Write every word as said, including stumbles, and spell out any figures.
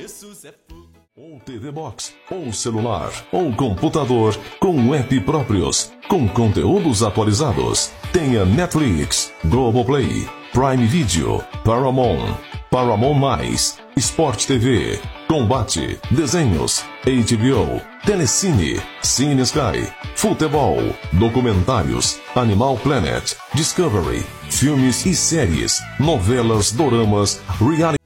Jesus é fogo. Ou T V Box, ou celular, ou computador, com app próprios, com conteúdos atualizados. Tenha Netflix, Globoplay, Prime Video, Paramount, Paramount Mais, Sport T V, Combate, Desenhos, H B O, Telecine, Cine Sky, Futebol, Documentários, Animal Planet, Discovery, filmes e séries, novelas, doramas, reality.